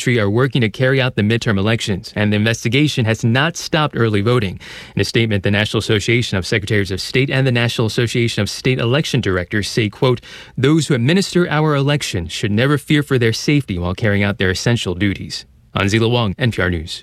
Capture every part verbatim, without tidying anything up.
country are working to carry out the midterm elections, and the investigation has not stopped early voting. In a statement, the National Association of Secretaries of State and the National Association of State Election Directors say, quote, "Those who administer our elections should never fear for their safety while carrying out their essential duties." Anzila Wang, N P R News.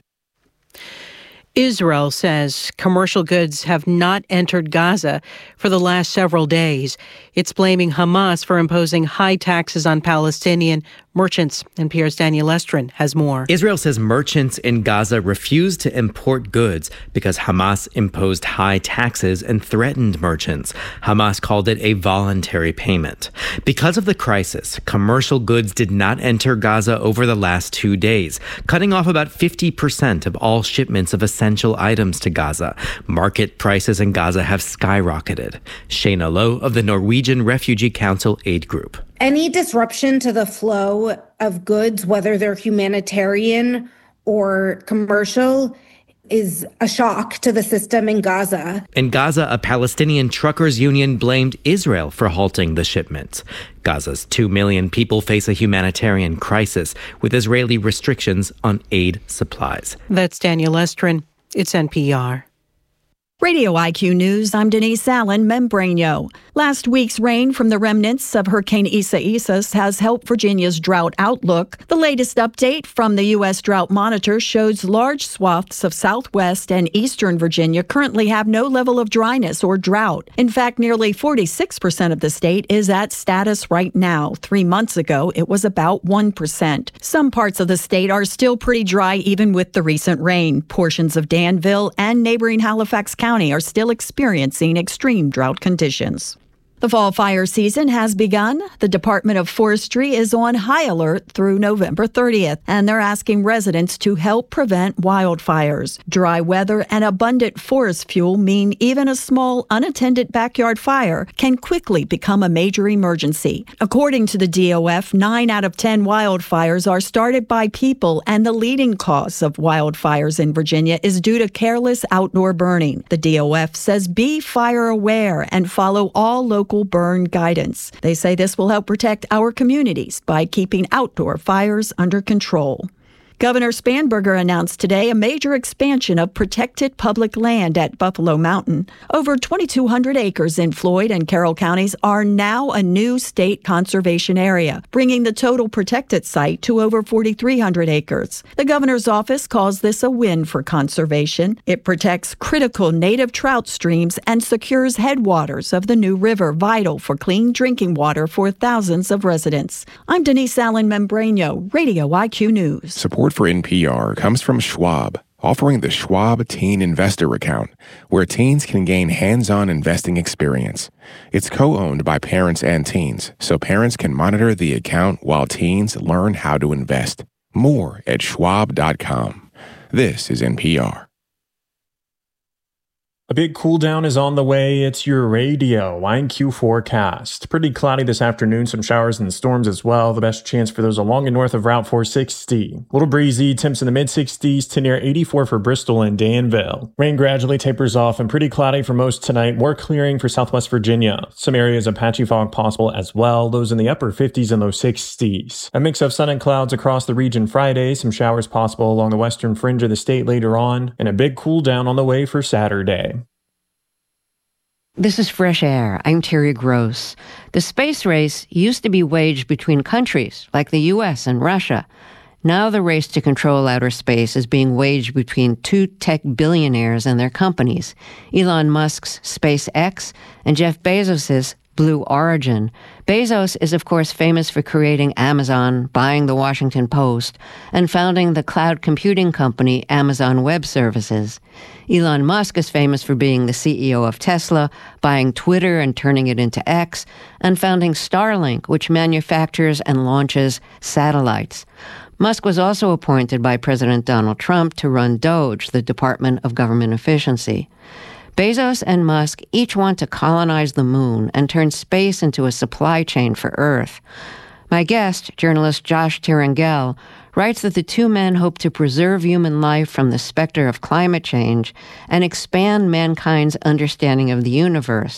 Israel says commercial goods have not entered Gaza for the last several days. It's blaming Hamas for imposing high taxes on Palestinian merchants. N P R's Daniel Estrin has more. Israel says merchants in Gaza refused to import goods because Hamas imposed high taxes and threatened merchants. Hamas called it a voluntary payment. Because of the crisis, commercial goods did not enter Gaza over the last two days, cutting off about fifty percent of all shipments of essential items to Gaza. Market prices in Gaza have skyrocketed. Shayna Lowe of the Norwegian Refugee Council Aid Group. Any disruption to the flow of goods, whether they're humanitarian or commercial, is a shock to the system in Gaza. In Gaza, a Palestinian truckers union blamed Israel for halting the shipments. Gaza's two million people face a humanitarian crisis with Israeli restrictions on aid supplies. That's Daniel Estrin. It's N P R. Radio I Q News, I'm Denise Allen, Membranio. Last week's rain from the remnants of Hurricane Isaias has helped Virginia's drought outlook. The latest update from the U S Drought Monitor shows large swaths of southwest and eastern Virginia currently have no level of dryness or drought. In fact, nearly forty-six percent of the state is at status right now. Three months ago, it was about one percent. Some parts of the state are still pretty dry even with the recent rain. Portions of Danville and neighboring Halifax County are still experiencing extreme drought conditions. The fall fire season has begun. The Department of Forestry is on high alert through November thirtieth, and they're asking residents to help prevent wildfires. Dry weather and abundant forest fuel mean even a small, unattended backyard fire can quickly become a major emergency. According to the D O F, nine out of ten wildfires are started by people, and the leading cause of wildfires in Virginia is due to careless outdoor burning. The D O F says be fire aware and follow all local burn guidance. They say this will help protect our communities by keeping outdoor fires under control. Governor Spanberger announced today a major expansion of protected public land at Buffalo Mountain. Over twenty-two hundred acres in Floyd and Carroll counties are now a new state conservation area, bringing the total protected site to over forty-three hundred acres. The governor's office calls this a win for conservation. It protects critical native trout streams and secures headwaters of the New River, vital for clean drinking water for thousands of residents. I'm Denise Allen Membranio, Radio I Q News. Support for N P R comes from Schwab, offering the Schwab Teen Investor Account, where teens can gain hands-on investing experience. It's co-owned by parents and teens, so parents can monitor the account while teens learn how to invest. More at schwab dot com. This is N P R. A big cool down is on the way. It's your radio I Q forecast. Pretty cloudy this afternoon, some showers and storms as well. The best chance for those along and north of Route four sixty. A little breezy, temps in the mid sixties to near eighty-four for Bristol and Danville. Rain gradually tapers off and pretty cloudy for most tonight. More clearing for Southwest Virginia. Some areas of patchy fog possible as well. Those in the upper fifties and low sixties. A mix of sun and clouds across the region Friday. Some showers possible along the western fringe of the state later on. And a big cool down on the way for Saturday. This is Fresh Air. I'm Terry Gross. The space race used to be waged between countries like the U S and Russia. Now the race to control outer space is being waged between two tech billionaires and their companies, Elon Musk's SpaceX and Jeff Bezos's Blue Origin. Bezos is, of course, famous for creating Amazon, buying the Washington Post, and founding the cloud computing company Amazon Web Services. Elon Musk is famous for being the C E O of Tesla, buying Twitter and turning it into X, and founding Starlink, which manufactures and launches satellites. Musk was also appointed by President Donald Trump to run DOGE, the Department of Government Efficiency. Bezos and Musk each want to colonize the moon and turn space into a supply chain for Earth. My guest, journalist Josh Tirangel, writes that the two men hope to preserve human life from the specter of climate change and expand mankind's understanding of the universe,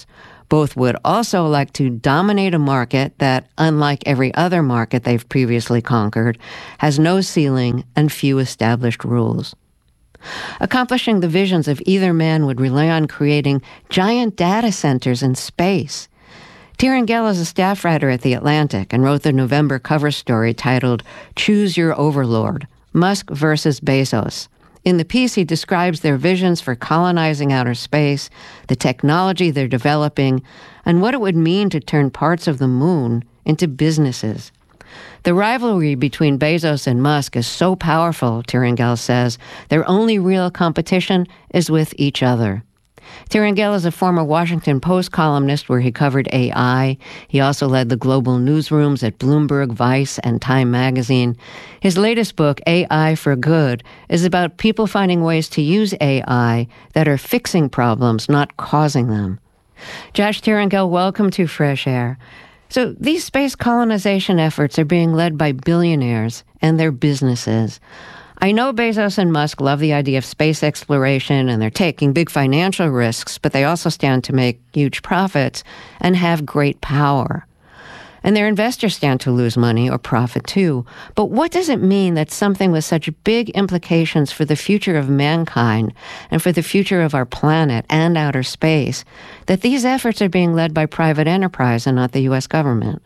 Both would also like to dominate a market that, unlike every other market they've previously conquered, has no ceiling and few established rules. Accomplishing the visions of either man would rely on creating giant data centers in space. Tieran Gell is a staff writer at The Atlantic and wrote the November cover story titled Choose Your Overlord, Musk versus Bezos. In the piece, he describes their visions for colonizing outer space, the technology they're developing, and what it would mean to turn parts of the moon into businesses. The rivalry between Bezos and Musk is so powerful, Tieran Gell says, their only real competition is with each other. Tieran Gell is a former Washington Post columnist where he covered A I. He also led the global newsrooms at Bloomberg, Vice, and Time magazine. His latest book, A I for Good, is about people finding ways to use A I that are fixing problems, not causing them. Josh Tieran Gell, welcome to Fresh Air. So these space colonization efforts are being led by billionaires and their businesses. I know Bezos and Musk love the idea of space exploration and they're taking big financial risks, but they also stand to make huge profits and have great power. And their investors stand to lose money or profit too. But what does it mean that something with such big implications for the future of mankind and for the future of our planet and outer space, that these efforts are being led by private enterprise and not the U S government?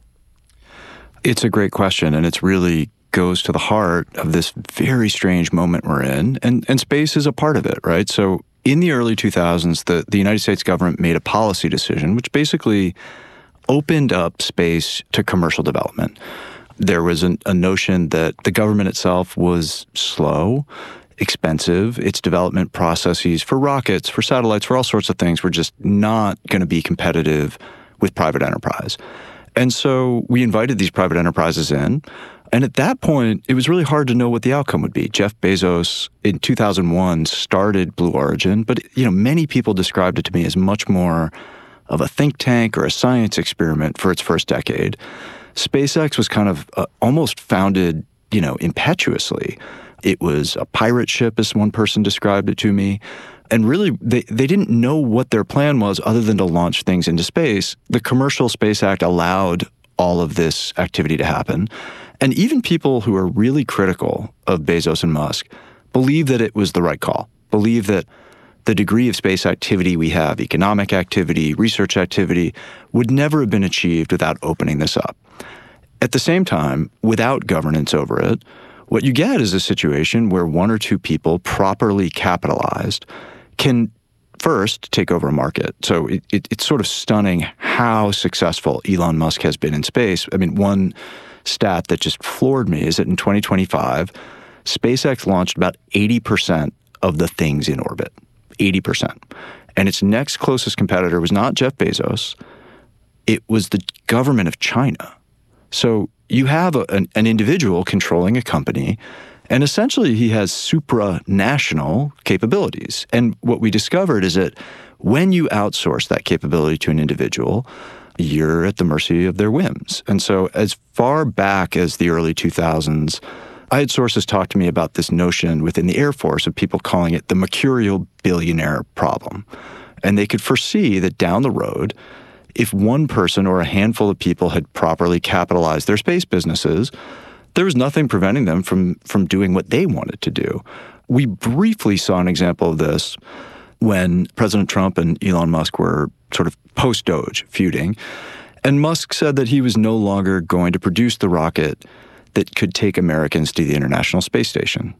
It's a great question, and it's really goes to the heart of this very strange moment we're in, and, and space is a part of it, right? So in the early two thousands, the, the United States government made a policy decision which basically opened up space to commercial development. There was an, a notion that the government itself was slow, expensive. Its development processes for rockets, for satellites, for all sorts of things were just not going to be competitive with private enterprise. And so we invited these private enterprises in. And at that point, it was really hard to know what the outcome would be. Jeff Bezos, in two thousand one, started Blue Origin, but you know, many people described it to me as much more of a think tank or a science experiment for its first decade. SpaceX was kind of uh, almost founded, you know, impetuously. It was a pirate ship, as one person described it to me. And really, they, they didn't know what their plan was other than to launch things into space. The Commercial Space Act allowed all of this activity to happen. And even people who are really critical of Bezos and Musk believe that it was the right call, believe that the degree of space activity we have, economic activity, research activity, would never have been achieved without opening this up. At the same time, without governance over it, what you get is a situation where one or two people properly capitalized can first take over a market. So it, it, it's sort of stunning how successful Elon Musk has been in space. I mean, one stat that just floored me is that in twenty twenty-five, SpaceX launched about eighty percent of the things in orbit. eighty percent. And its next closest competitor was not Jeff Bezos. It was the government of China. So you have a, an, an individual controlling a company, and essentially he has supranational capabilities. And what we discovered is that when you outsource that capability to an individual, you're at the mercy of their whims. And so as far back as the early two thousands, I had sources talk to me about this notion within the Air Force of people calling it the mercurial billionaire problem. And they could foresee that down the road, if one person or a handful of people had properly capitalized their space businesses, there was nothing preventing them from, from doing what they wanted to do. We briefly saw an example of this when President Trump and Elon Musk were sort of post-Doge feuding. And Musk said that he was no longer going to produce the rocket that could take Americans to the International Space Station.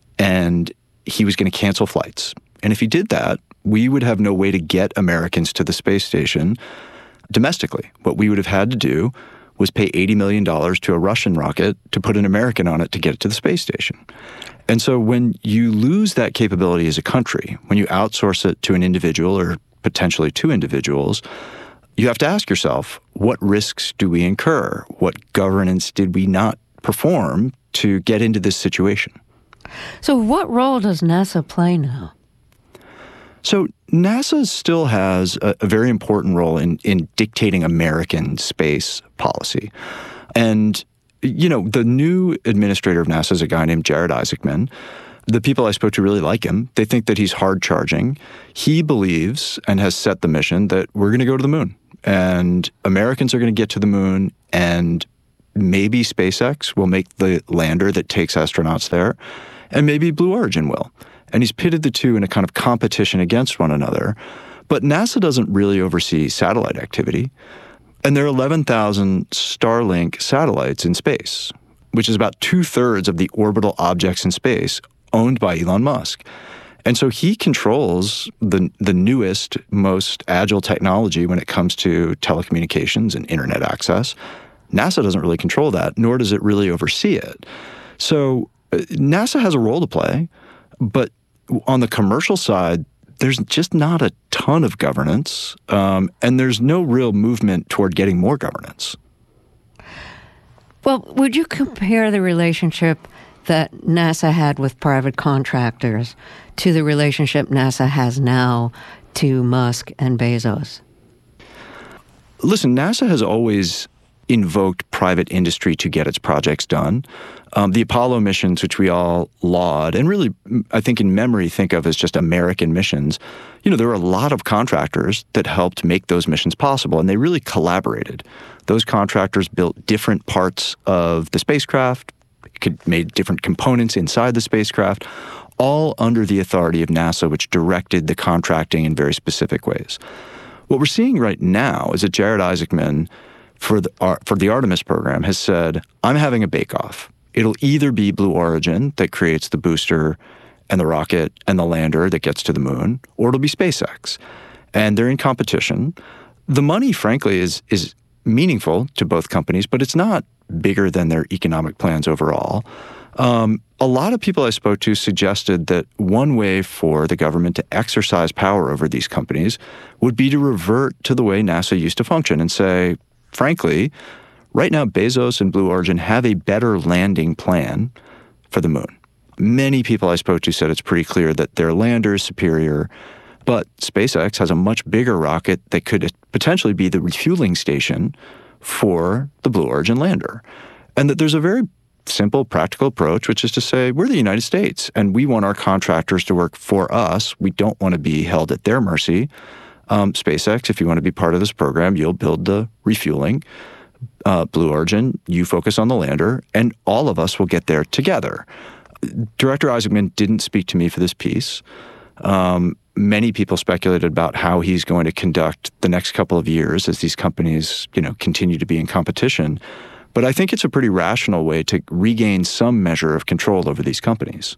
And he was going to cancel flights. And if he did that, we would have no way to get Americans to the space station domestically. What we would have had to do was pay eighty million dollars to a Russian rocket to put an American on it to get it to the space station. And so when you lose that capability as a country, when you outsource it to an individual or potentially two individuals, you have to ask yourself, what risks do we incur? What governance did we not perform to get into this situation? So what role does NASA play now? So NASA still has a, a very important role in, in dictating American space policy. And, you know, the new administrator of NASA is a guy named Jared Isaacman, The people I spoke to really like him. They think that he's hard charging. He believes and has set the mission that we're going to go to the moon, and Americans are going to get to the moon, and maybe SpaceX will make the lander that takes astronauts there, and maybe Blue Origin will. And he's pitted the two in a kind of competition against one another. But NASA doesn't really oversee satellite activity. And there are eleven thousand Starlink satellites in space, which is about two-thirds of the orbital objects in space owned by Elon Musk. And so he controls the the newest, most agile technology when it comes to telecommunications and internet access. NASA doesn't really control that, nor does it really oversee it. So uh, NASA has a role to play, but on the commercial side, there's just not a ton of governance, um, and there's no real movement toward getting more governance. Well, would you compare the relationship that NASA had with private contractors to the relationship NASA has now to Musk and Bezos? Listen, NASA has always invoked private industry to get its projects done. Um, the Apollo missions, which we all laud, and really, I think in memory, think of as just American missions, you know, there were a lot of contractors that helped make those missions possible, and they really collaborated. Those contractors built different parts of the spacecraft, could made different components inside the spacecraft, all under the authority of NASA, which directed the contracting in very specific ways. What we're seeing right now is that Jared Isaacman, for the, for the Artemis program, has said, I'm having a bake-off. It'll either be Blue Origin that creates the booster and the rocket and the lander that gets to the moon, or it'll be SpaceX. And they're in competition. The money, frankly, is is meaningful to both companies, but it's not bigger than their economic plans overall. Um, a lot of people I spoke to suggested that one way for the government to exercise power over these companies would be to revert to the way NASA used to function and say, frankly, right now Bezos and Blue Origin have a better landing plan for the moon. Many people I spoke to said it's pretty clear that their lander is superior, but SpaceX has a much bigger rocket that could potentially be the refueling station for the Blue Origin lander. And that there's a very simple, practical approach, which is to say, we're the United States, and we want our contractors to work for us. We don't want to be held at their mercy. Um, SpaceX, if you want to be part of this program, you'll build the refueling. Uh, Blue Origin, you focus on the lander, and all of us will get there together. Director Isaacman didn't speak to me for this piece. Um, many people speculated about how he's going to conduct the next couple of years as these companies, you know, continue to be in competition. But I think it's a pretty rational way to regain some measure of control over these companies.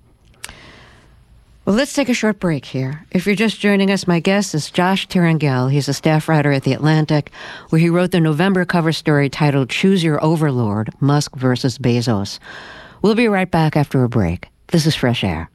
Well, let's take a short break here. If you're just joining us, my guest is Josh Tirangel. He's a staff writer at The Atlantic, where he wrote the November cover story titled Choose Your Overlord, Musk versus Bezos. We'll be right back after a break. This is Fresh Air.